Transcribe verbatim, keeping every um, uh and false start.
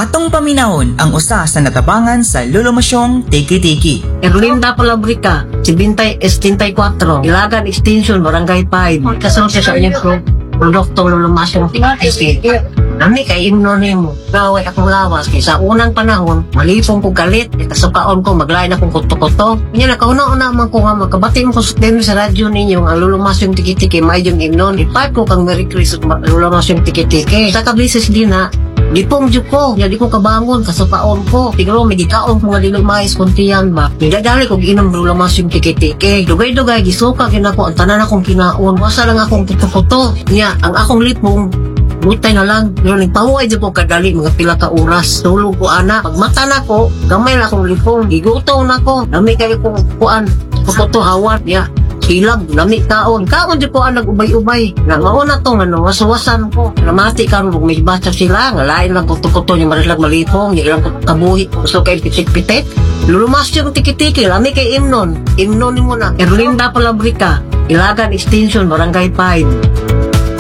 Atong paminahon ang usa sa natabangan sa lulumasyong tiki-tiki. Erlinda Palabrica, Sibintay Estinty-four, Ilagan Extension, Barangay five. Kasunod siya sa inyong pro produktong lulumasyong tiki-tiki. Nami kay imnonin mo. Gaway akong lawas kay sa unang panahon, malipong ko galit, ikasukaon ko, maglain akong kuto-kuto. Kanya nakauna-una man ko nga magkabati mo ko sa sa radyo ninyo ang lulumasyong tiki-tiki, may yung imnon. Ipat ko kang Merry Christmas, lulumasyong tiki-tiki. Sa kabisis din na, di pong dyo ko, di ko kabangon, kasupaon ko. Tigro, may gikaon ko nga dilumais kuntiyan ba. Nidadali ko ginom lulumasyong tiki-tiki. Dugay-dugay, gisuka kinako, ang tanan akong kinaon. Wasa lang akong kuto-kuto. Nya, ang akong lipong, butay na lang, pero nagpahuay dyan ko kadali, mga pila ka oras. Tulog ko, anak. Pagmata na ko, gamay na akong lipong. Gigutaw na ko. Nami kayo kong kuan. Kukuto hawat niya. Silab, nami kaon. Kaon dyan ko ang nag-ubay-ubay. Nga mauna to, nga nawasawasan ko. Namati ka rin, may basa sila. Nga lain lang kuto-kuto niya, marilag malipong. Nga ilang kabuhi. Gusto kayo pitik-pitik. Lulumas yung tiki-tiki. Nami kay Imnon. Imnon mo na. Erlinda Palabrica. Ilagan Extension, Barangay five.